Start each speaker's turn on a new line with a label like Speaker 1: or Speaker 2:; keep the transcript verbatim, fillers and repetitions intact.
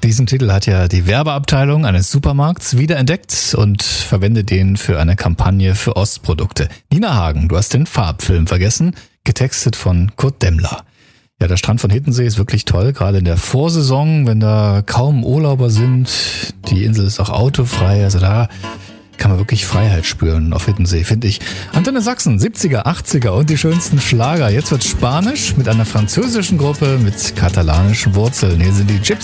Speaker 1: Diesen Titel hat ja die Werbeabteilung eines Supermarkts wiederentdeckt und verwendet den für eine Kampagne für Ostprodukte. Nina Hagen, du hast den Farbfilm vergessen, getextet von Kurt Demmler. Ja, der Strand von Hiddensee ist wirklich toll, gerade in der Vorsaison, wenn da kaum Urlauber sind. Die Insel ist auch autofrei, also da kann man wirklich Freiheit spüren auf Hiddensee, finde ich. Antenne Sachsen, siebziger, achtziger und die schönsten Schlager. Jetzt wird Spanisch mit einer französischen Gruppe mit katalanischen Wurzeln. Hier sind die Gypsy